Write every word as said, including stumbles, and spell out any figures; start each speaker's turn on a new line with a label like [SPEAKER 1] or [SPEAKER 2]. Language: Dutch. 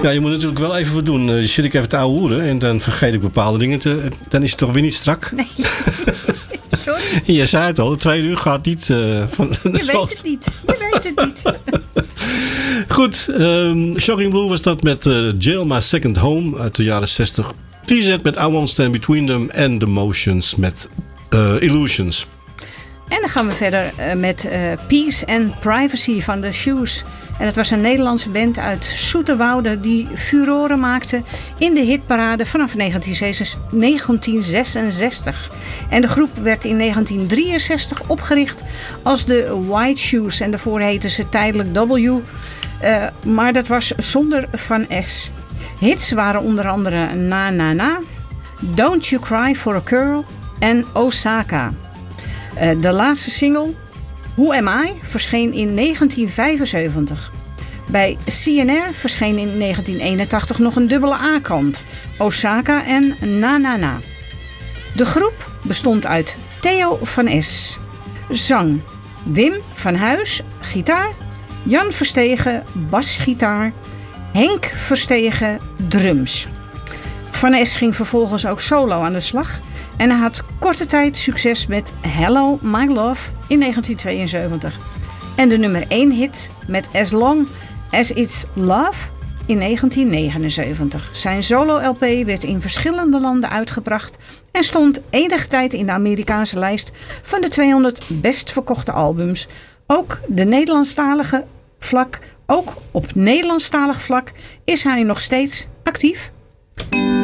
[SPEAKER 1] Ja, je moet natuurlijk wel even wat doen. Uh, zit ik even te ouwe hoeren en dan vergeet ik bepaalde dingen te... Dan is het toch weer niet strak?
[SPEAKER 2] Nee. Sorry.
[SPEAKER 1] Je zei het al, de tweede uur gaat niet... Uh, van,
[SPEAKER 2] je weet het niet. Je weet het niet.
[SPEAKER 1] Goed, um, Shocking Blue was dat met uh, Jail My Second Home uit de jaren zestig. T-Z met I Won't Stand Between Them en The Motions met uh, Illusions.
[SPEAKER 2] En dan gaan we verder uh, met uh, Peace and Privacy van The Shoes. En het was een Nederlandse band uit Zoeterwoude die furoren maakte in de hitparade vanaf negentien zesenzestig. En de groep werd in negentien drieënzestig opgericht als de White Shoes. En daarvoor heten ze tijdelijk W, uh, maar dat was zonder Van S. Hits waren onder andere Na Na Na, Don't You Cry For A Girl en Osaka. Uh, de laatste single, Who Am I, verscheen in negentien vijfenzeventig. Bij C N R verscheen in negentien eenentachtig nog een dubbele A-kant, Osaka en Na Na Na. De groep bestond uit Theo van S, zang, Wim van Huis, gitaar, Jan Verstegen, basgitaar, Henk Verstegen, drums. Van S ging vervolgens ook solo aan de slag en hij had korte tijd succes met Hello My Love in negentien tweeënzeventig. En de nummer één hit met As Long As It's Love in negentien negenenzeventig. Zijn solo-L P werd in verschillende landen uitgebracht en stond enige tijd in de Amerikaanse lijst van de tweehonderd best verkochte albums. Ook de Nederlandstalige vlak, ook op Nederlandstalig vlak is hij nog steeds actief.